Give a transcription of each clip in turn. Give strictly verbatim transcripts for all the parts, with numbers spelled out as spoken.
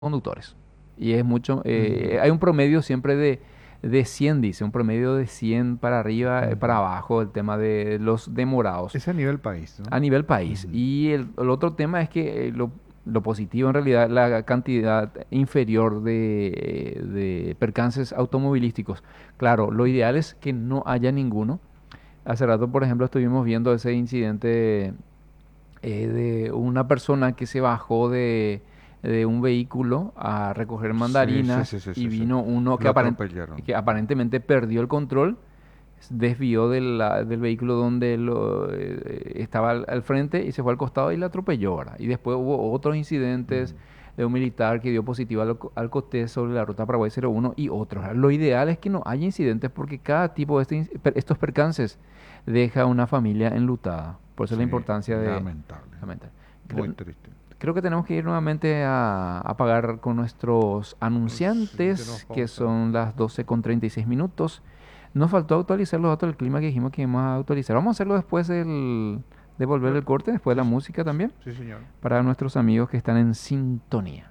conductores. Y es mucho, eh, Ujú, hay un promedio siempre de, de cien, dice, un promedio de cien para arriba, eh, para ujú. abajo, el tema de los demorados Es a nivel país, ¿no? a nivel país. Ujú. Y el, el otro tema es que eh, lo, lo positivo en realidad la cantidad inferior de, de percances automovilísticos. Claro, lo ideal es que no haya ninguno. Hace rato, por ejemplo, estuvimos viendo ese incidente eh, de una persona que se bajó de, de un vehículo a recoger Sí, sí, mandarinas sí, sí, y sí, sí. vino uno que, Lo aparent- atropellaron. que Ujú. aparentemente perdió el control, desvió de la- del vehículo donde lo, eh, estaba al, al frente y se fue al costado y la atropelló, ¿verdad? Y después hubo otros incidentes Ujú. de un militar que dio positivo al, al alcotés sobre la ruta Paraguay cero uno y otros, ¿verdad? Lo ideal es que no haya incidentes porque cada tipo de este in- per- estos percances deja una familia enlutada. Por eso la Sí, importancia de... lamentable. Lamentar. Muy Creo, triste. creo que tenemos que ir nuevamente a, a pagar con nuestros Sí, tenemos anunciantes, que pausa. son las doce con treinta y seis minutos. Nos faltó actualizar los datos del clima que dijimos que íbamos a actualizar. Vamos a hacerlo después del, de volver Bueno, el corte, después de sí, la sí, música también, sí, señor. para nuestros amigos que están en sintonía.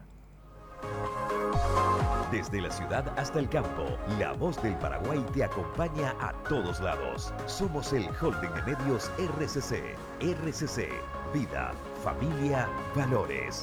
Desde la ciudad hasta el campo, la voz del Paraguay te acompaña a todos lados. Somos el Holding de Medios R C C. R C C, vida, familia, valores.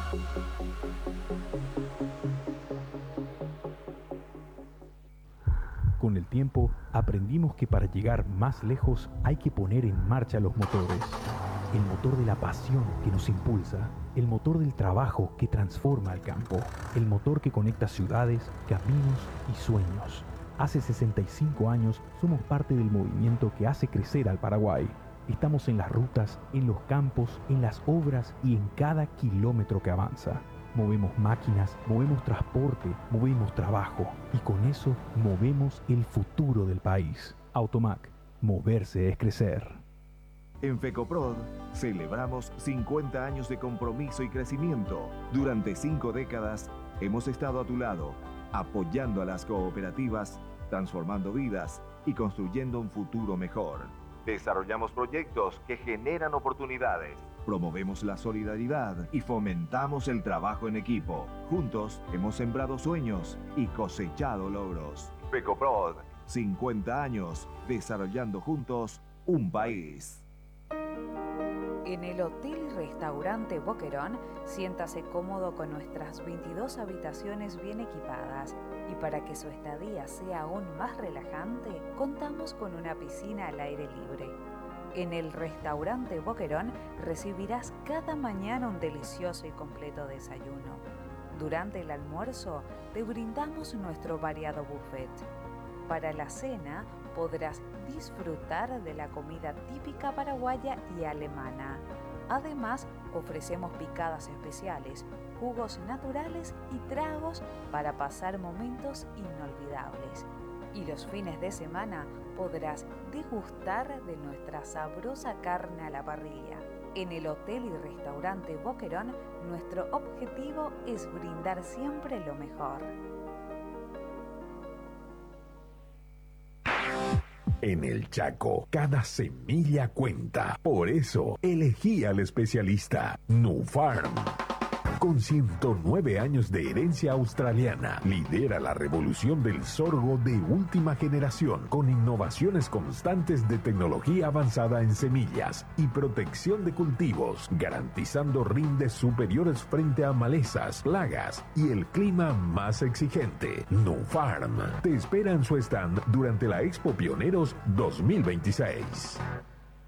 Con el tiempo, aprendimos que para llegar más lejos hay que poner en marcha los motores. El motor de la pasión que nos impulsa, el motor del trabajo que transforma el campo, el motor que conecta ciudades, caminos y sueños. Hace sesenta y cinco años somos parte del movimiento que hace crecer al Paraguay. Estamos en las rutas, en los campos, en las obras y en cada kilómetro que avanza. Movemos máquinas, movemos transporte, movemos trabajo y con eso movemos el futuro del país. Automac, moverse es crecer. En FECOPROD celebramos cincuenta años de compromiso y crecimiento. Durante cinco décadas hemos estado a tu lado, apoyando a las cooperativas, transformando vidas y construyendo un futuro mejor. Desarrollamos proyectos que generan oportunidades. Promovemos la solidaridad y fomentamos el trabajo en equipo. Juntos hemos sembrado sueños y cosechado logros. FECOPROD, cincuenta años desarrollando juntos un país. En el Hotel y Restaurante Boquerón, siéntase cómodo con nuestras veintidós habitaciones bien equipadas. Y para que su estadía sea aún más relajante, contamos con una piscina al aire libre. En el Restaurante Boquerón recibirás cada mañana un delicioso y completo desayuno. Durante el almuerzo te brindamos nuestro variado buffet. Para la cena podrás disfrutar de la comida típica paraguaya y alemana. Además, ofrecemos picadas especiales, jugos naturales y tragos para pasar momentos inolvidables. Y los fines de semana podrás degustar de nuestra sabrosa carne a la parrilla. En el Hotel y Restaurante Boquerón, nuestro objetivo es brindar siempre lo mejor. En el Chaco, cada semilla cuenta. Por eso, elegí al especialista Nufarm. Con ciento nueve años de herencia australiana, lidera la revolución del sorgo de última generación, con innovaciones constantes de tecnología avanzada en semillas y protección de cultivos, garantizando rindes superiores frente a malezas, plagas y el clima más exigente. Nufarm te espera en su stand durante la Expo Pioneros dos mil veintiséis.